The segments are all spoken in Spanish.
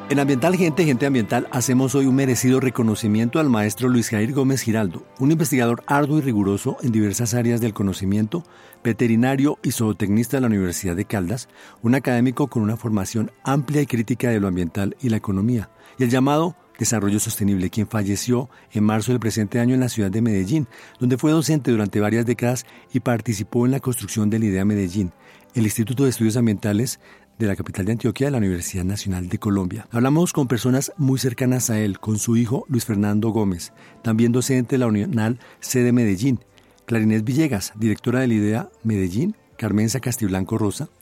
En Ambiental Gente Ambiental hacemos hoy un merecido reconocimiento al maestro Luis Jair Gómez Giraldo, un investigador arduo y riguroso en diversas áreas del conocimiento, veterinario y zootecnista de la Universidad de Caldas, un académico con una formación amplia y crítica de lo ambiental y la economía, y el llamado Desarrollo Sostenible, quien falleció en marzo del presente año en la ciudad de Medellín, donde fue docente durante varias décadas y participó en la construcción del IDEA Medellín, el Instituto de Estudios Ambientales de la capital de Antioquia de la Universidad Nacional de Colombia. Hablamos con personas muy cercanas a él, con su hijo Luis Fernando Gómez, también docente de la Unional sede Medellín, Clarinés Villegas, directora del IDEA Medellín, Carmenza Castiblanco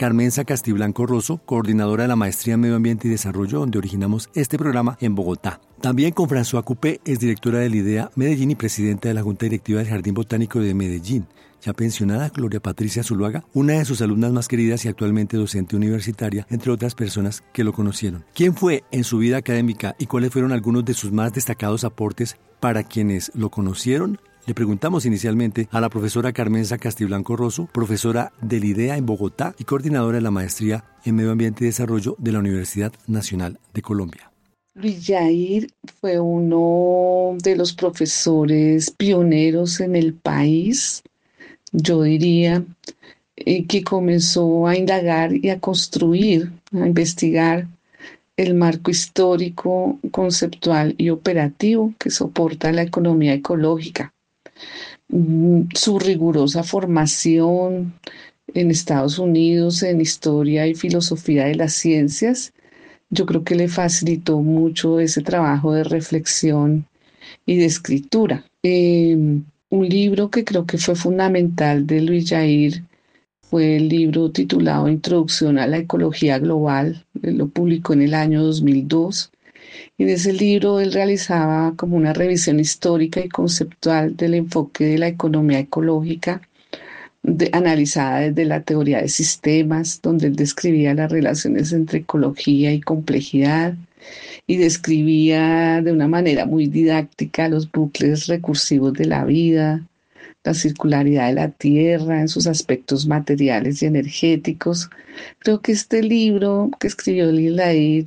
Rosso, coordinadora de la Maestría en Medio Ambiente y Desarrollo, donde originamos este programa en Bogotá. También con François Coupé, es directora del IDEA Medellín y presidenta de la Junta Directiva del Jardín Botánico de Medellín. Ya pensionada, Gloria Patricia Zuluaga, una de sus alumnas más queridas y actualmente docente universitaria, entre otras personas que lo conocieron. ¿Quién fue en su vida académica y cuáles fueron algunos de sus más destacados aportes para quienes lo conocieron? Le preguntamos inicialmente a la profesora Carmenza Castiblanco Rosso, profesora del IDEA en Bogotá y coordinadora de la Maestría en Medio Ambiente y Desarrollo de la Universidad Nacional de Colombia. Luis Jair fue uno de los profesores pioneros en el país, yo diría, que comenzó a indagar y a construir, a investigar el marco histórico, conceptual y operativo que soporta la economía ecológica. Su rigurosa formación en Estados Unidos en historia y filosofía de las ciencias, yo creo que le facilitó mucho ese trabajo de reflexión y de escritura. Un libro que creo que fue fundamental de Luis Jair fue el libro titulado Introducción a la Ecología Global. Él lo publicó en el año 2002. Y en ese libro él realizaba como una revisión histórica y conceptual del enfoque de la economía ecológica, analizada desde la teoría de sistemas, donde él describía las relaciones entre ecología y complejidad y describía de una manera muy didáctica los bucles recursivos de la vida, la circularidad de la Tierra en sus aspectos materiales y energéticos. Creo que este libro que escribió Luis Jair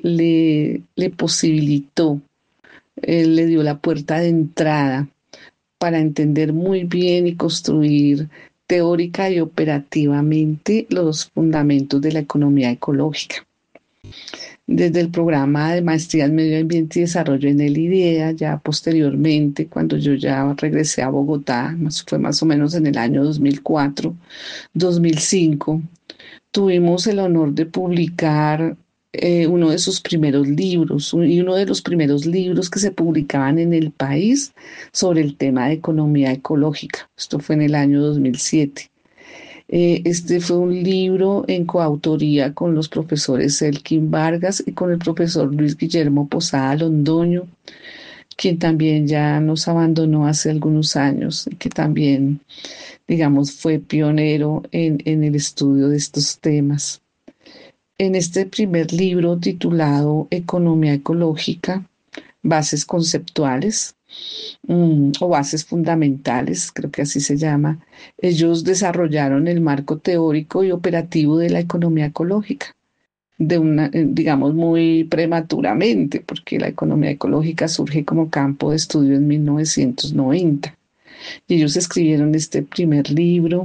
le posibilitó, le dio la puerta de entrada para entender muy bien y construir teórica y operativamente los fundamentos de la economía ecológica. Desde el programa de Maestría en Medio Ambiente y Desarrollo en el IDEA, ya posteriormente, cuando yo ya regresé a Bogotá, fue más o menos en el año 2004, 2005, tuvimos el honor de publicar uno de sus primeros libros, y uno de los primeros libros que se publicaban en el país sobre el tema de economía ecológica. Esto fue en el año 2007. Este fue un libro en coautoría con los profesores Elkin Vargas y con el profesor Luis Guillermo Posada Londoño, quien también ya nos abandonó hace algunos años y que también, digamos, fue pionero en el estudio de estos temas. En este primer libro titulado Economía Ecológica, Bases Conceptuales, o bases fundamentales, creo que así se llama, ellos desarrollaron el marco teórico y operativo de la economía ecológica, digamos muy prematuramente, porque la economía ecológica surge como campo de estudio en 1990. Y ellos escribieron este primer libro,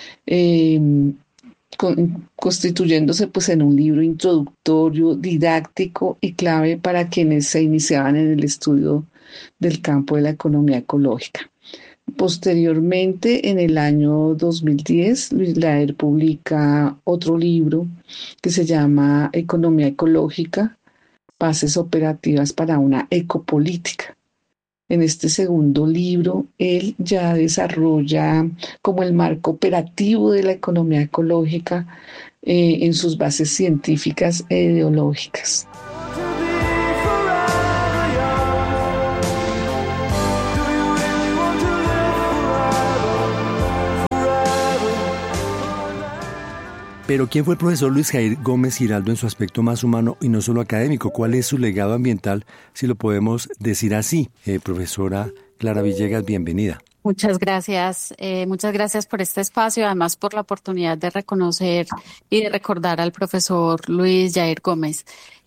constituyéndose pues en un libro introductorio, didáctico y clave para quienes se iniciaban en el estudio del campo de la economía ecológica. Posteriormente, en el año 2010, Luis Jair publica otro libro que se llama Economía Ecológica, Bases Operativas para una Ecopolítica. En este segundo libro, él ya desarrolla como el marco operativo de la economía ecológica en sus bases científicas e ideológicas. Pero ¿quién fue el profesor Luis Jair Gómez Giraldo en su aspecto más humano y no solo académico? ¿Cuál es su legado ambiental, si lo podemos decir así? Profesora Clara Villegas, bienvenida. Muchas gracias por este espacio, además por la oportunidad de reconocer y de recordar al profesor Luis Jair Gómez.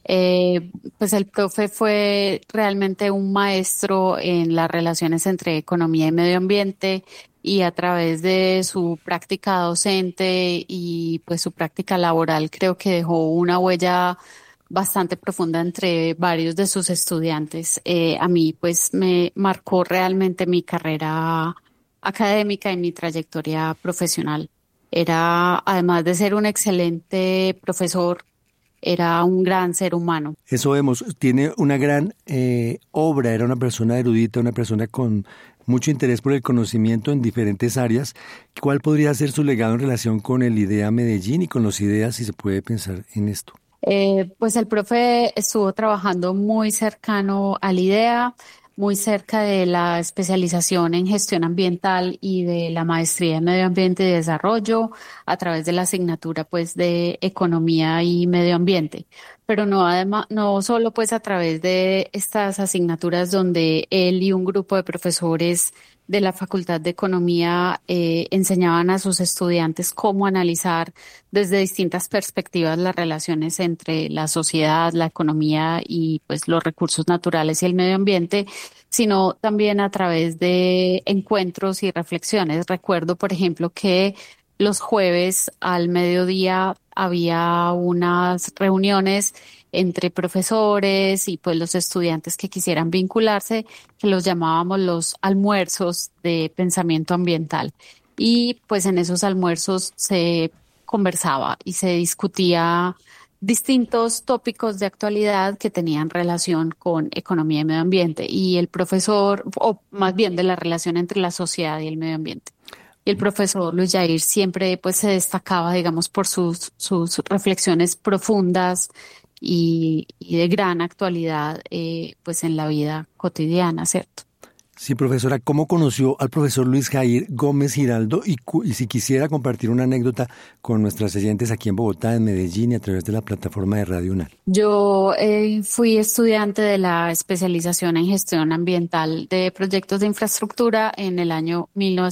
Pues el profe fue realmente un maestro en las relaciones entre economía y medio ambiente y a través de su práctica docente y pues su práctica laboral creo que dejó una huella bastante profunda entre varios de sus estudiantes. A mí, pues, me marcó realmente mi carrera académica y mi trayectoria profesional. Era, además de ser un excelente profesor, era un gran ser humano. Eso vemos, tiene una gran obra, era una persona erudita, una persona con mucho interés por el conocimiento en diferentes áreas. ¿Cuál podría ser su legado en relación con el IDEA Medellín y con los IDEAS, si se puede pensar en esto? Pues el profe estuvo trabajando muy cercano al IDEA, muy cerca de la especialización en gestión ambiental y de la maestría en medio ambiente y desarrollo a través de la asignatura pues de economía y medio ambiente. Pero no además, no solo pues a través de estas asignaturas donde él y un grupo de profesores de la Facultad de Economía enseñaban a sus estudiantes cómo analizar desde distintas perspectivas las relaciones entre la sociedad, la economía y pues los recursos naturales y el medio ambiente, sino también a través de encuentros y reflexiones. Recuerdo, por ejemplo, que los jueves al mediodía había unas reuniones entre profesores y pues los estudiantes que quisieran vincularse, que los llamábamos los almuerzos de pensamiento ambiental. Y pues en esos almuerzos se conversaba y se discutía distintos tópicos de actualidad que tenían relación con economía y medio ambiente y el profesor, o más bien de la relación entre la sociedad y el medio ambiente. Y el profesor Luis Jair siempre pues se destacaba, digamos, por sus reflexiones profundas y de gran actualidad pues en la vida cotidiana, ¿cierto? Sí, profesora, ¿cómo conoció al profesor Luis Jair Gómez Giraldo? Y si quisiera compartir una anécdota con nuestras oyentes aquí en Bogotá, en Medellín y a través de la plataforma de Radio UNAL. Yo fui estudiante de la especialización en gestión ambiental de proyectos de infraestructura en el año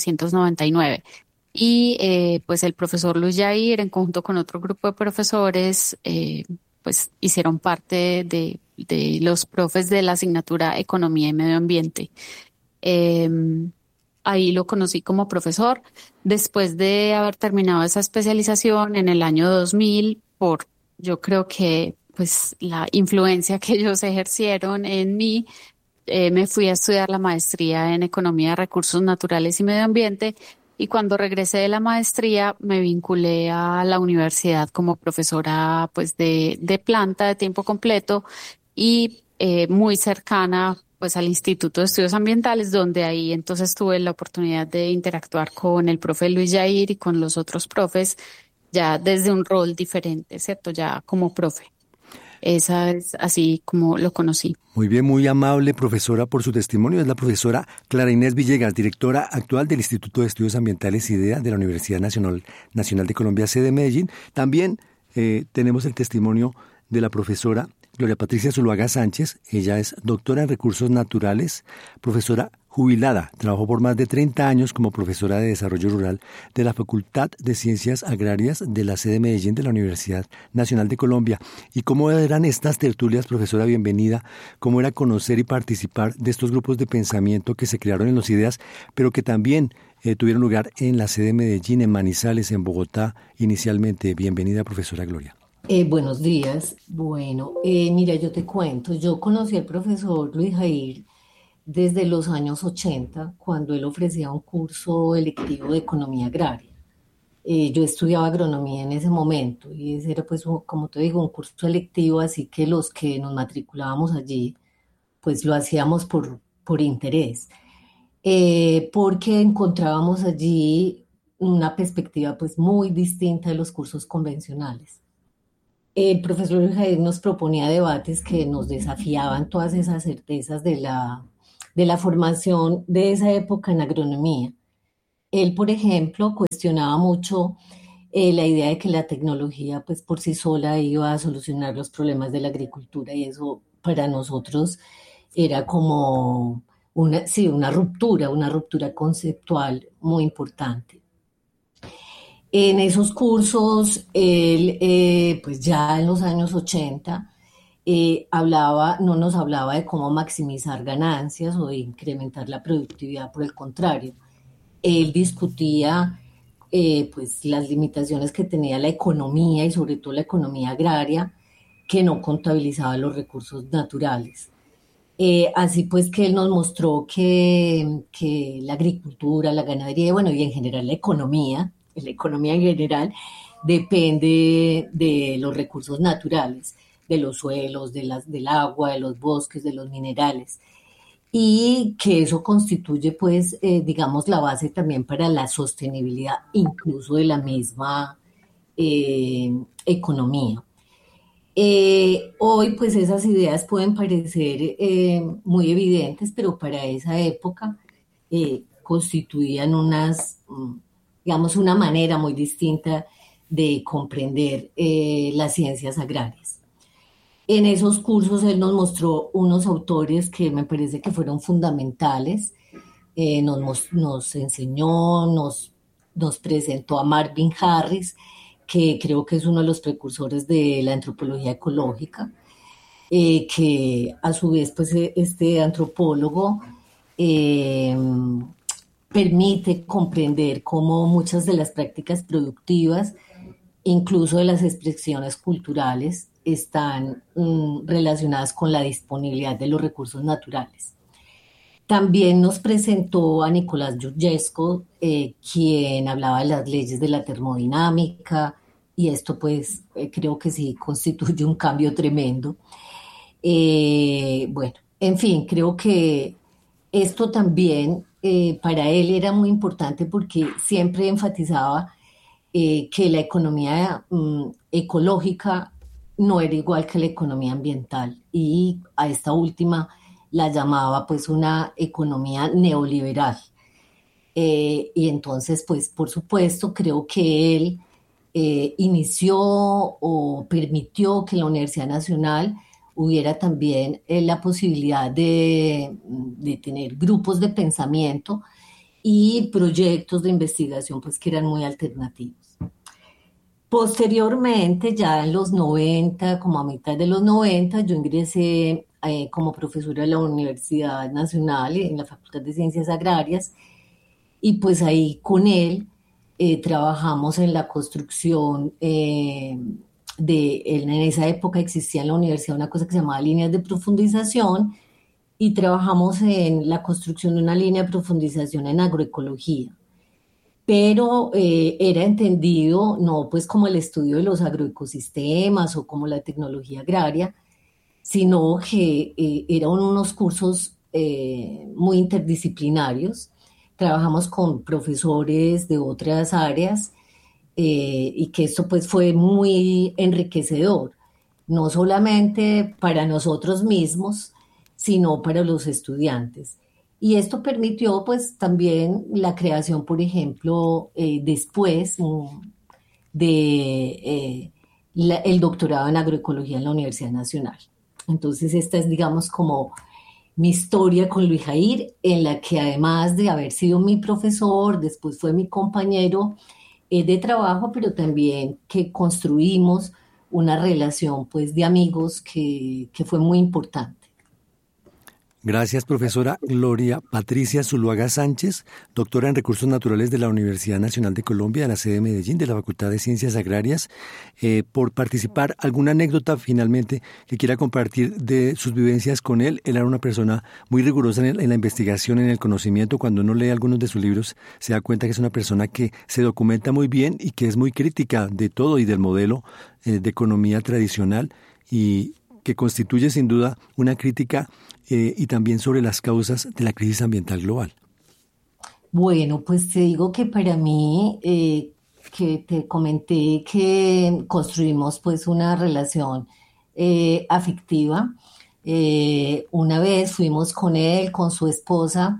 1999. Y pues el profesor Luis Jair, en conjunto con otro grupo de profesores, pues hicieron parte de los profes de la asignatura Economía y Medio Ambiente. Eh, Ahí lo conocí como profesor. Después de haber terminado esa especialización en el año 2000, yo creo que pues la influencia que ellos ejercieron en mí, me fui a estudiar la maestría en Economía de Recursos Naturales y Medio Ambiente. Y cuando regresé de la maestría, me vinculé a la universidad como profesora pues de planta de tiempo completo y muy cercana pues al Instituto de Estudios Ambientales, donde ahí entonces tuve la oportunidad de interactuar con el profe Luis Jair y con los otros profes ya desde un rol diferente, ¿cierto? Ya como profe. Esa es así como lo conocí. Muy bien, muy amable profesora por su testimonio. Es la profesora Clara Inés Villegas, directora actual del Instituto de Estudios Ambientales IDEA de la Universidad Nacional de Colombia, sede Medellín. También tenemos el testimonio de la profesora Gloria Patricia Zuluaga Sánchez. Ella es doctora en Recursos Naturales, profesora jubilada. Trabajó por más de 30 años como profesora de Desarrollo Rural de la Facultad de Ciencias Agrarias de la sede Medellín de la Universidad Nacional de Colombia. ¿Y cómo eran estas tertulias, profesora? Bienvenida. ¿Cómo era conocer y participar de estos grupos de pensamiento que se crearon en los IDEAS, pero que también tuvieron lugar en la sede Medellín, en Manizales, en Bogotá, inicialmente? Bienvenida, profesora Gloria. Buenos días. Bueno, mira, yo te cuento, yo conocí al profesor Luis Jair desde los años 80, cuando él ofrecía un curso electivo de economía agraria. Yo estudiaba agronomía en ese momento y ese era, pues, como te digo, un curso electivo, así que los que nos matriculábamos allí, pues lo hacíamos por interés, porque encontrábamos allí una perspectiva, pues, muy distinta de los cursos convencionales. El profesor Jair nos proponía debates que nos desafiaban todas esas certezas de la formación de esa época en agronomía. Él, por ejemplo, cuestionaba mucho la idea de que la tecnología, pues por sí sola, iba a solucionar los problemas de la agricultura y eso para nosotros era como sí, una ruptura conceptual muy importante. En esos cursos, él, pues ya en los años 80, no nos hablaba de cómo maximizar ganancias o de incrementar la productividad, por el contrario, él discutía pues las limitaciones que tenía la economía y sobre todo la economía agraria, que no contabilizaba los recursos naturales. Así pues que él nos mostró que la agricultura, la ganadería, bueno, y en general la economía en general, depende de los recursos naturales, de los suelos, del agua, de los bosques, de los minerales, y que eso constituye, pues, digamos, la base también para la sostenibilidad, incluso de la misma economía. Hoy, pues, esas ideas pueden parecer muy evidentes, pero para esa época constituían digamos, una manera muy distinta de comprender las ciencias agrarias. En esos cursos él nos mostró unos autores que me parece que fueron fundamentales. Nos enseñó, nos presentó a Marvin Harris, que creo que es uno de los precursores de la antropología ecológica, que a su vez, pues, este antropólogo eh, permite comprender cómo muchas de las prácticas productivas, incluso de las expresiones culturales, están relacionadas con la disponibilidad de los recursos naturales. También nos presentó a Nicolás Yurgesco, quien hablaba de las leyes de la termodinámica, y esto pues creo que sí constituye un cambio tremendo. Bueno, en fin, creo que esto también para él era muy importante porque siempre enfatizaba que la economía ecológica no era igual que la economía ambiental, y a esta última la llamaba pues una economía neoliberal. Y entonces, pues por supuesto, creo que él inició o permitió que en la Universidad Nacional hubiera también la posibilidad de tener grupos de pensamiento y proyectos de investigación pues que eran muy alternativos. Posteriormente, ya en los 90, como a mitad de los 90, yo ingresé como profesora de la Universidad Nacional en la Facultad de Ciencias Agrarias, y pues ahí con él trabajamos en la construcción en esa época existía en la universidad una cosa que se llamaba líneas de profundización, y trabajamos en la construcción de una línea de profundización en agroecología. Pero era entendido no pues como el estudio de los agroecosistemas o como la tecnología agraria, sino que eran unos cursos muy interdisciplinarios. Trabajamos con profesores de otras áreas y que esto pues fue muy enriquecedor, no solamente para nosotros mismos, sino para los estudiantes. Y esto permitió pues también la creación, por ejemplo, después el doctorado en agroecología en la Universidad Nacional. Entonces esta es, digamos, como mi historia con Luis Jair, en la que además de haber sido mi profesor, después fue mi compañero de trabajo, pero también que construimos una relación pues de amigos que fue muy importante. Gracias, profesora Gloria Patricia Zuluaga Sánchez, doctora en Recursos Naturales de la Universidad Nacional de Colombia, de la sede de Medellín, de la Facultad de Ciencias Agrarias, por participar. ¿Alguna anécdota finalmente que quiera compartir de sus vivencias con él? Él era una persona muy rigurosa en la investigación, en el conocimiento. Cuando uno lee algunos de sus libros, se da cuenta que es una persona que se documenta muy bien y que es muy crítica de todo y del modelo de economía tradicional, y que constituye sin duda una crítica y también sobre las causas de la crisis ambiental global. Bueno, pues te digo que para mí, que te comenté que construimos pues una relación afectiva. Una vez fuimos con él, con su esposa,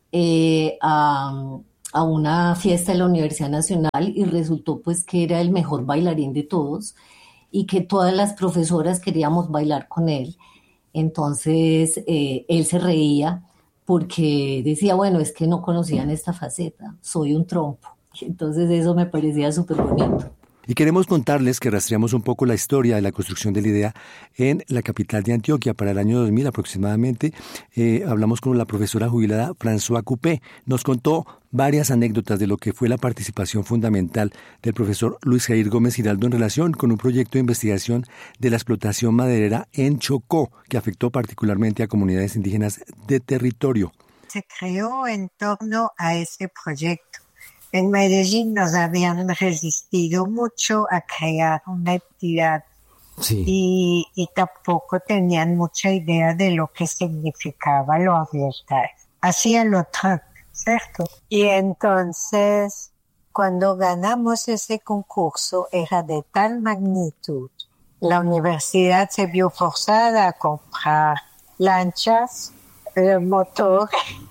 a una fiesta de la Universidad Nacional, y resultó pues que era el mejor bailarín de todos y que todas las profesoras queríamos bailar con él. Entonces él se reía porque decía, bueno, es que no conocían esta faceta, soy un trompo. Entonces eso me parecía súper bonito. Y queremos contarles que rastreamos un poco la historia de la construcción de la idea en la capital de Antioquia para el año 2000 aproximadamente. Hablamos con la profesora jubilada François Coupé. Nos contó varias anécdotas de lo que fue la participación fundamental del profesor Luis Jair Gómez Giraldo en relación con un proyecto de investigación de la explotación maderera en Chocó, que afectó particularmente a comunidades indígenas de territorio. Se creó en torno a ese proyecto. En Medellín nos habían resistido mucho a crear una entidad y tampoco tenían mucha idea de lo que significaba lo ambiental. Hacían lo Trump, ¿cierto? Y entonces, cuando ganamos ese concurso, era de tal magnitud. La universidad se vio forzada a comprar lanchas, motores.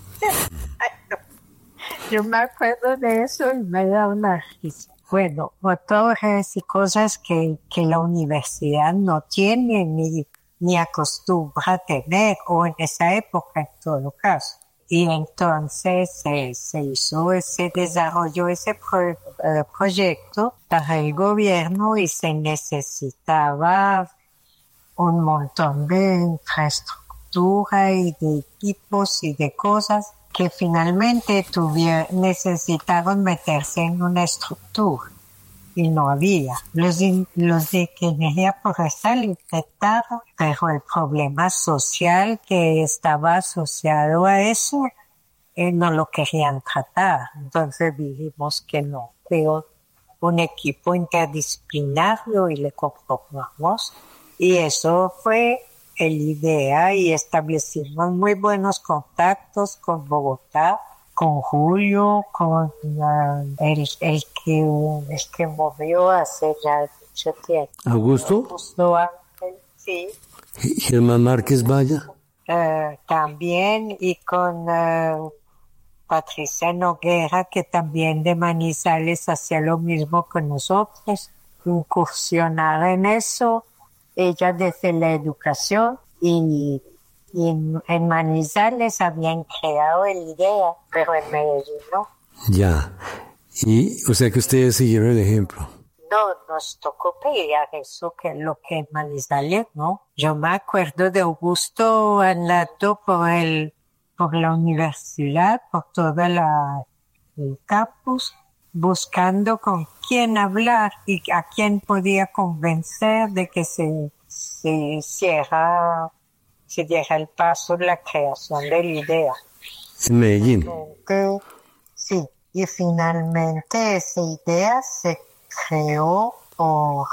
Yo me acuerdo de eso y me da una risa. Bueno, motores y cosas que la universidad no tiene ni acostumbra a tener, o en esa época en todo caso. Y entonces se desarrolló ese proyecto para el gobierno y se necesitaba un montón de infraestructura y de equipos y de cosas que finalmente necesitaron meterse en una estructura y no había. Los de ingeniería forestal intentaron, pero el problema social que estaba asociado a eso no lo querían tratar. Entonces dijimos que no. Creó un equipo interdisciplinario y le conformamos. Y eso fue la idea y establecimos muy buenos contactos con Bogotá, con Julio, con el que movió hace ya mucho tiempo. ¿Augusto Ángel, sí. Germán Márquez Valla. También, y con Patricia Noguera, que también de Manizales hacía lo mismo con nosotros, incursionar en eso. Ella desde la educación y en Manizales habían creado la idea, pero en Medellín no. Ya. Y, o sea que ustedes siguieron el ejemplo. No, nos tocó pelear eso, que lo que en Manizales, ¿no? Yo me acuerdo de Augusto andando por la universidad, por toda el campus, buscando con quién hablar y a quién podía convencer de que se diera el paso en la creación de la idea. En Medellín. Sí, y finalmente esa idea se creó por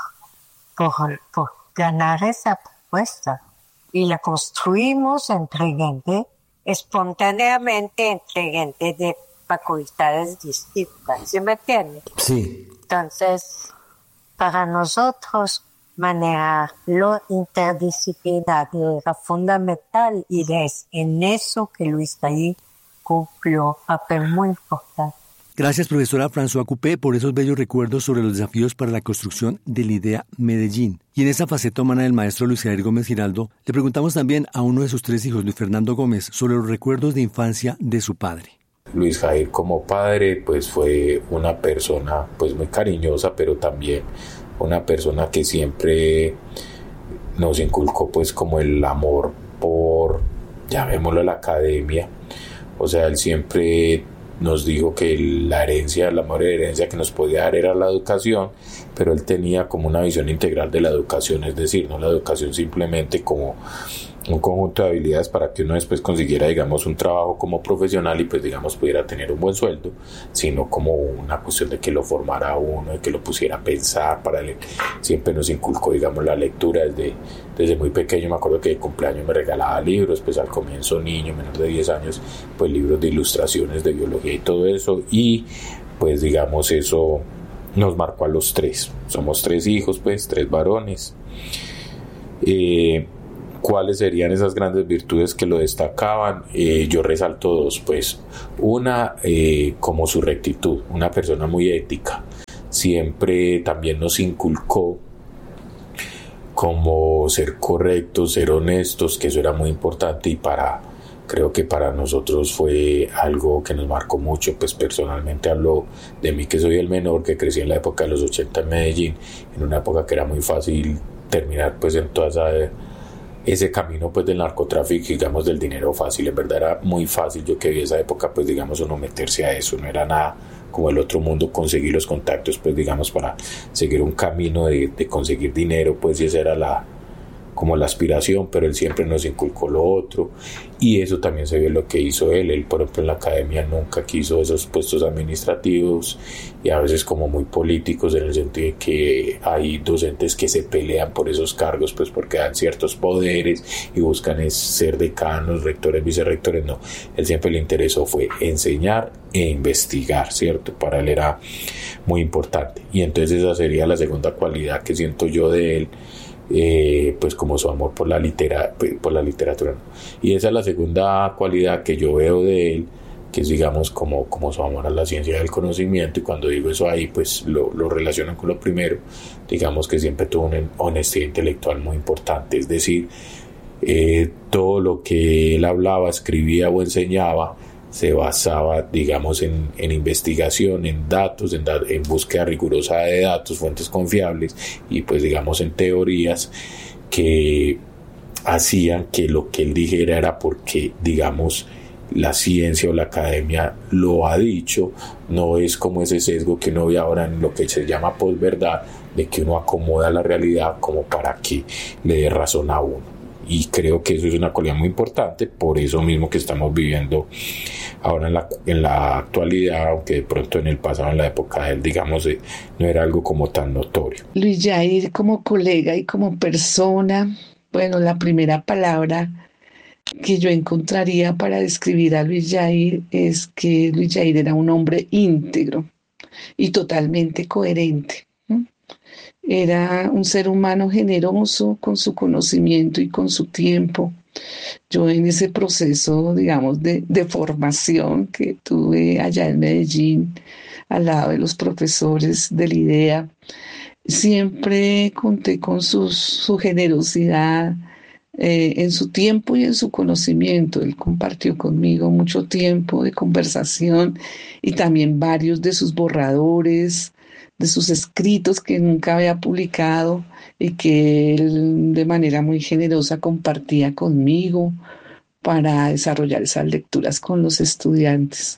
ganar esa propuesta y la construimos entre gente, espontáneamente entre gente de facultades distintas, ¿sí me entiendes? Sí. Entonces, para nosotros, manejar lo interdisciplinario era fundamental y es en eso que Luis Jair cumplió un papel muy importante. Gracias, profesora François Coupé, por esos bellos recuerdos sobre los desafíos para la construcción de la idea Medellín. Y en esa faceta humana del maestro Luis Jair Gómez Giraldo, le preguntamos también a uno de sus 3 hijos, Luis Fernando Gómez, sobre los recuerdos de infancia de su padre. Luis Jair como padre pues fue una persona pues muy cariñosa, pero también una persona que siempre nos inculcó pues como el amor por, llamémoslo, la academia. O sea, él siempre nos dijo que la mejor herencia que nos podía dar era la educación, pero él tenía como una visión integral de la educación, es decir, no la educación simplemente como un conjunto de habilidades para que uno después consiguiera, digamos, un trabajo como profesional y pues, digamos, pudiera tener un buen sueldo, sino como una cuestión de que lo formara uno, de que lo pusiera a pensar. Para él siempre nos inculcó, digamos, la lectura desde muy pequeño. Me acuerdo que de cumpleaños me regalaba libros, pues al comienzo niño, menor de 10 años, pues libros de ilustraciones, de biología y todo eso, y pues digamos eso nos marcó a los 3. Somos 3 hijos, pues 3 varones. ¿Cuáles serían esas grandes virtudes que lo destacaban? Yo resalto 2, pues una, como su rectitud, una persona muy ética. Siempre también nos inculcó como ser correctos, ser honestos, que eso era muy importante, y para Creo que para nosotros fue algo que nos marcó mucho. Pues personalmente hablo de mí, que soy el menor, que crecí en la época de los 80 en Medellín, en una época que era muy fácil terminar pues en toda ese camino pues del narcotráfico, digamos, del dinero fácil. En verdad era muy fácil. Yo que vi esa época, pues digamos, uno meterse a eso, no era nada como el otro mundo, conseguir los contactos pues digamos para seguir un camino de conseguir dinero, pues, y esa era como la aspiración, pero él siempre nos inculcó lo otro, y eso también se ve lo que hizo él. Él, por ejemplo, en la academia nunca quiso esos puestos administrativos y a veces como muy políticos, en el sentido de que hay docentes que se pelean por esos cargos pues porque dan ciertos poderes y buscan ser decanos, rectores, vicerrectores. No, él siempre le interesó fue enseñar e investigar, ¿cierto? Para él era muy importante, y entonces esa sería la segunda cualidad que siento yo de él, pues como su amor por la literatura, ¿no? Y esa es la segunda cualidad que yo veo de él, que es digamos como su amor a la ciencia del conocimiento. Y cuando digo eso ahí, pues lo relacionan con lo primero. Digamos que siempre tuvo una honestidad intelectual muy importante, es decir, todo lo que él hablaba, escribía o enseñaba se basaba, digamos, en investigación, en datos, en búsqueda rigurosa de datos, fuentes confiables, y pues digamos en teorías que hacían que lo que él dijera era porque, digamos, la ciencia o la academia lo ha dicho. No es como ese sesgo que uno ve ahora en lo que se llama posverdad, de que uno acomoda la realidad como para que le dé razón a uno. Y creo que eso es una cualidad muy importante, por eso mismo que estamos viviendo ahora en la actualidad, aunque de pronto en el pasado, en la época de él, digamos, no era algo como tan notorio. Luis Jair, como colega y como persona, bueno, la primera palabra que yo encontraría para describir a Luis Jair es que Luis Jair era un hombre íntegro y totalmente coherente. Era un ser humano generoso con su conocimiento y con su tiempo. Yo en ese proceso, digamos, de formación que tuve allá en Medellín, al lado de los profesores del IDEA, siempre conté con su generosidad en su tiempo y en su conocimiento. Él compartió conmigo mucho tiempo de conversación y también varios de sus borradores, de sus escritos que nunca había publicado y que él de manera muy generosa compartía conmigo para desarrollar esas lecturas con los estudiantes.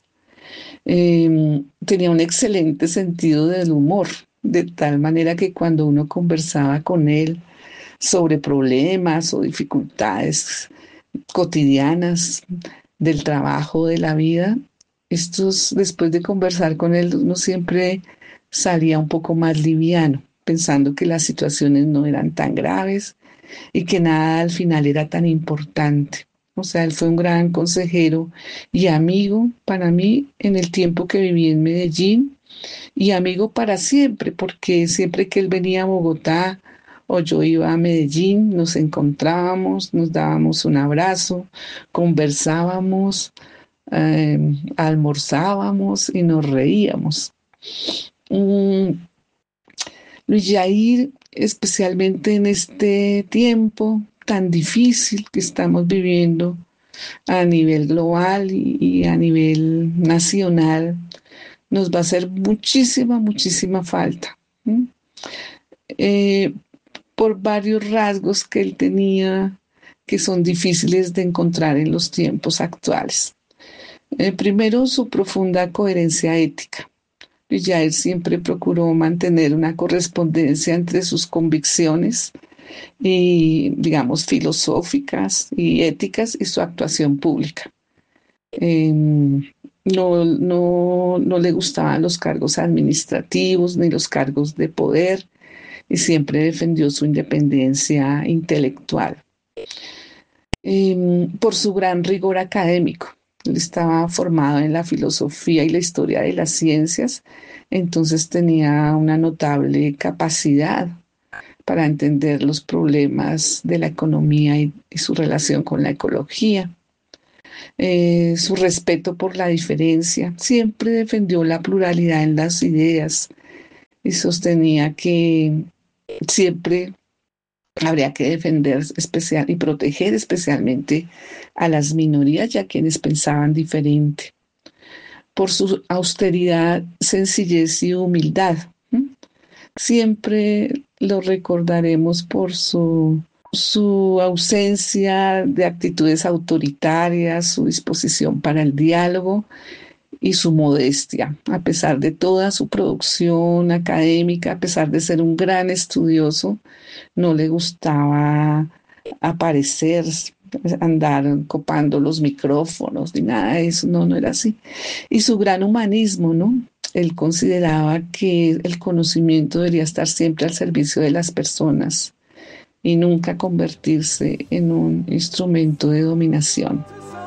Tenía un excelente sentido del humor, de tal manera que cuando uno conversaba con él sobre problemas o dificultades cotidianas del trabajo, de la vida, después de conversar con él, uno siempre salía un poco más liviano, pensando que las situaciones no eran tan graves y que nada al final era tan importante. O sea, él fue un gran consejero y amigo para mí en el tiempo que viví en Medellín, y amigo para siempre, porque siempre que él venía a Bogotá o yo iba a Medellín, nos encontrábamos, nos dábamos un abrazo, conversábamos, almorzábamos y nos reíamos. Luis Jair, especialmente en este tiempo tan difícil que estamos viviendo a nivel global y a nivel nacional, nos va a hacer muchísima falta. Por varios rasgos que él tenía que son difíciles de encontrar en los tiempos actuales. Primero, su profunda coherencia ética. Luis Jair siempre procuró mantener una correspondencia entre sus convicciones y, digamos, filosóficas y éticas y su actuación pública. No le gustaban los cargos administrativos ni los cargos de poder, y siempre defendió su independencia intelectual. Por su gran rigor académico. Él estaba formado en la filosofía y la historia de las ciencias, entonces tenía una notable capacidad para entender los problemas de la economía y su relación con la ecología. Su respeto por la diferencia, siempre defendió la pluralidad en las ideas y sostenía que siempre Habría que defender especial y proteger especialmente a las minorías y a quienes pensaban diferente. Por su austeridad, sencillez y humildad. Siempre lo recordaremos por su ausencia de actitudes autoritarias, su disposición para el diálogo y su modestia. A pesar de toda su producción académica, a pesar de ser un gran estudioso, no le gustaba aparecer, andar copando los micrófonos, ni nada de eso, no era así. Y su gran humanismo, ¿no? Él consideraba que el conocimiento debería estar siempre al servicio de las personas y nunca convertirse en un instrumento de dominación.